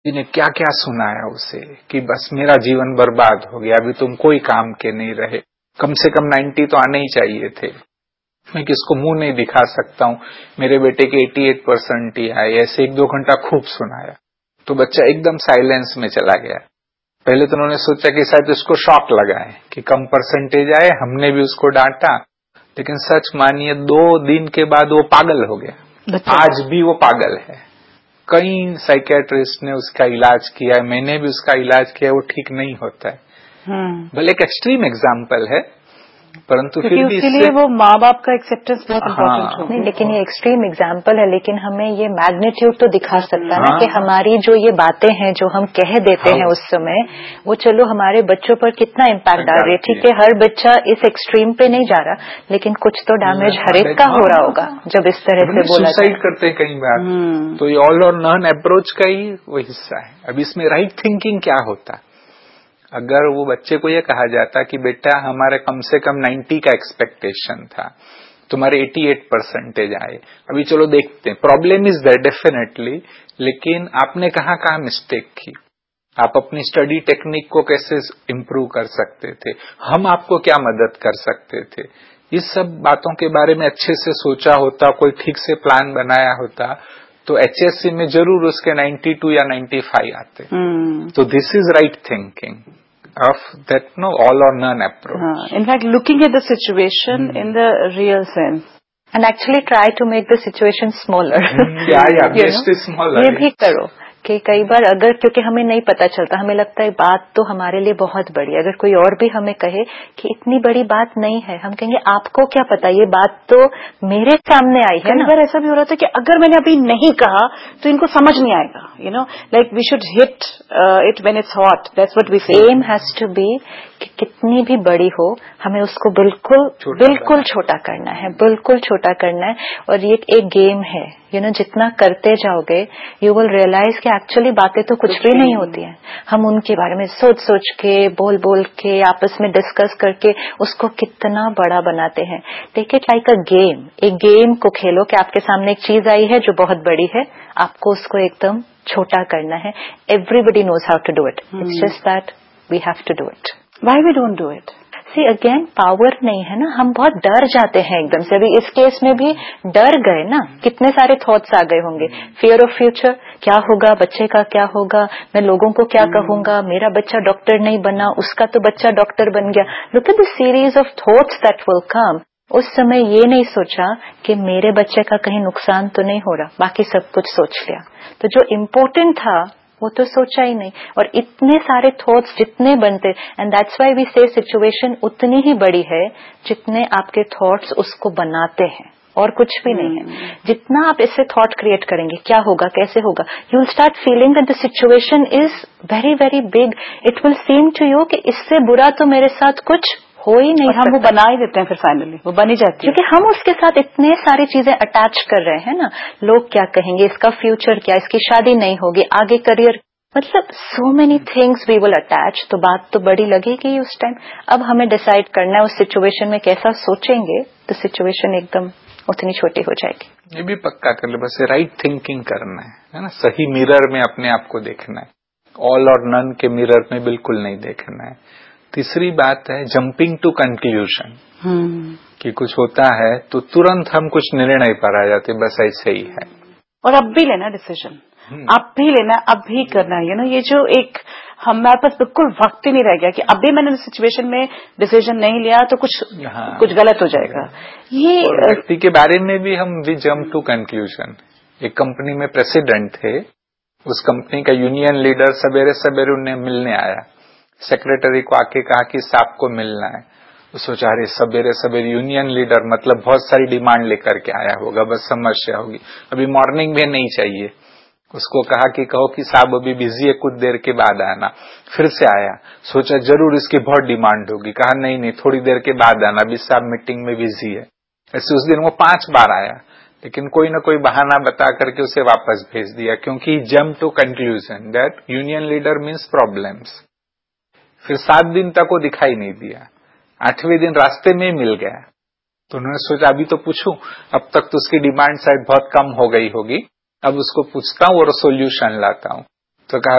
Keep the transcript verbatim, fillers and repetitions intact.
जिन्हें क्या क्या सुनाया उसे कि बस मेरा जीवन बर्बाद हो गया, अभी तुम कोई काम के नहीं रहे, कम से कम नब्बे तो आने ही चाहिए थे, मैं किसको मुंह नहीं दिखा सकता हूं, मेरे बेटे के अठासी परसेंट ही आए। ऐसे एक दो घंटा खूब सुनाया तो बच्चा एकदम साइलेंस में चला गया। पहले तो उन्होंने सोचा कि शायद उसको शॉक लगा है कि कम परसेंटेज आए, हमने भी उसको डांटा, लेकिन सच मानिए दो दिन के बाद वो पागल हो गया। आज भी वो पागल है। कई साइकियाट्रिस्ट ने उसका इलाज किया है, मैंने भी उसका इलाज किया, वो ठीक नहीं होता है। भले एक एक्सट्रीम एग्जाम्पल है, परंतु फिर भी उसके लिए वो माँ बाप का एक्सेप्टेंस बहुत इम्पोर्टेंट हाँ, नहीं, लेकिन ये एक्सट्रीम एग्जाम्पल है, लेकिन हमें ये मैग्नीट्यूड तो दिखा सकता है हाँ, ना कि हमारी जो ये बातें हैं जो हम कह देते हाँ, हैं उस समय, वो चलो हमारे बच्चों पर कितना इम्पैक्ट डाल रही है। ठीक है, हर बच्चा इस एक्सट्रीम पे नहीं जा रहा, लेकिन कुछ तो डैमेज हर एक का हो रहा होगा जब इस तरह से बोला सुसाइड करते हैं कई बार। तो ये ऑल और नन अप्रोच का ही वो हिस्सा है। अब इसमें राइट थिंकिंग क्या होता है? अगर वो बच्चे को ये कहा जाता कि बेटा हमारे कम से कम नब्बे का एक्सपेक्टेशन था, तुम्हारे अठासी परसेंटेज आए, अभी चलो देखते हैं, प्रॉब्लम इज दैट डेफिनेटली, लेकिन आपने कहाँ कहाँ मिस्टेक की, आप अपनी स्टडी टेक्निक को कैसे इम्प्रूव कर सकते थे, हम आपको क्या मदद कर सकते थे, इस सब बातों के बारे में अच्छे से सोचा होता, कोई ठीक से प्लान बनाया होता, तो एचएससी में जरूर उसके बानवे या पचानवे आते। hmm. तो this is right thinking of that no all or none approach. Uh, in fact, looking at the situation hmm. in the real sense. And actually try to make the situation smaller. Hmm. yeah, yeah, best is smaller. ये भी करो कि कई बार अगर, क्योंकि हमें नहीं पता चलता, हमें लगता है बात तो हमारे लिए बहुत बड़ी है, अगर कोई और भी हमें कहे कि इतनी बड़ी बात नहीं है, हम कहेंगे आपको क्या पता, ये बात तो मेरे सामने आई है ना। कई बार ऐसा भी हो रहा था कि अगर मैंने अभी नहीं कहा तो इनको समझ नहीं आएगा, you know, like we should hit it when it's hot, that's what we से। एम हैज टू बी कि कितनी भी बड़ी हो, हमें उसको बिल्कुल बिल्कुल छोटा करना है, बिल्कुल छोटा करना है। और ये एक गेम है, यू you नो know, जितना करते जाओगे यू विल रियलाइज कि एक्चुअली बातें तो कुछ भी नहीं होती हैं। हम उनके बारे में सोच सोच के, बोल बोल के, आपस में डिस्कस करके उसको कितना बड़ा बनाते हैं। Take it like a game, एक गेम को खेलो कि आपके सामने एक चीज आई है जो बहुत बड़ी है, आपको उसको एकदम छोटा करना है। Everybody knows how to do it, it's just that we have to do it. Why we don't do it? See again, power नहीं है ना, हम बहुत डर जाते हैं एकदम से। अभी इस केस में भी डर गए ना, कितने सारे थॉट्स आ गए होंगे, फियर ऑफ फ्यूचर, क्या होगा बच्चे का, क्या होगा, मैं लोगों को क्या कहूंगा, मेरा बच्चा डॉक्टर नहीं बना, उसका तो बच्चा डॉक्टर बन गया। Look at the series of thoughts that will come. उस समय ये नहीं सोचा कि मेरे बच्चे का कहीं नुकसान तो नहीं हो रहा, बाकी सब कुछ सोच लिया। तो जो इम्पोर्टेंट था वो तो सोचा ही नहीं। और इतने सारे थॉट्स जितने बनते, एंड दैट्स व्हाई वी से सिचुएशन उतनी ही बड़ी है जितने आपके थॉट्स उसको बनाते हैं, और कुछ भी नहीं है। जितना आप इससे थॉट क्रिएट करेंगे, क्या होगा, कैसे होगा, you will start feeling that the situation is very very big. It will seem to you कि इससे बुरा तो मेरे साथ कुछ हो ही नहीं। हम वो बना ही देते हैं, फिर फाइनली वो बन ही जाती है, क्योंकि हम उसके साथ इतने सारी चीजें अटैच कर रहे हैं ना। लोग क्या कहेंगे, इसका फ्यूचर क्या, इसकी शादी नहीं होगी, आगे करियर, मतलब so many things we will attach. तो बात तो बड़ी लगेगी उस टाइम। अब हमें डिसाइड करना है उस सिचुएशन में कैसा सोचेंगे, तो सिचुएशन एकदम उतनी छोटी हो जाएगी। ये भी पक्का कर ले, बस राइट थिंकिंग करना है, है ना। सही मिरर में अपने आप को देखना है, ऑल और नन के मिरर में बिल्कुल नहीं देखना है। तीसरी बात है जंपिंग टू कंक्लूजन, कि कुछ होता है तो तुरंत हम कुछ निर्णय पर आ जाते, बस ऐसे ही है। और अब भी लेना डिसीजन, अब भी लेना, अब भी करना, यू नो, ये जो एक हमारे पास बिल्कुल वक्त ही नहीं रह गया कि अभी मैंने सिचुएशन में डिसीजन नहीं लिया तो कुछ हाँ, कुछ गलत हो जाएगा। ये व्यक्ति के बारे में भी हम वी जंप टू कंक्लूजन। एक कंपनी में प्रेसिडेंट थे, उस कंपनी का यूनियन लीडर सवेरे सवेरे उन्हें मिलने आया, सेक्रेटरी को आके कहा कि साहब को मिलना है। वो सोचा अरे सवेरे सवेरे यूनियन लीडर मतलब बहुत सारी डिमांड लेकर के आया होगा, बस समस्या होगी, अभी मॉर्निंग में नहीं चाहिए। उसको कहा कि कहो कि साहब अभी बिजी है, कुछ देर के बाद आना। फिर से आया, सोचा जरूर इसकी बहुत डिमांड होगी, कहा नहीं नहीं थोड़ी देर के बाद आना, अभी साहब मीटिंग में बिजी है। ऐसे उस दिन वो पांच बार आया, लेकिन कोई ना कोई बहाना बता करके उसे वापस भेज दिया, क्योंकि jump to conclusion that union leader means problems. फिर सात दिन तक वो दिखाई नहीं दिया, आठवें दिन रास्ते में मिल गया। तो उन्होंने सोचा अभी तो पूछूं, अब तक तो उसकी डिमांड शायद बहुत कम हो गई होगी, अब उसको पूछता हूं और सोल्यूशन लाता हूं। तो कहा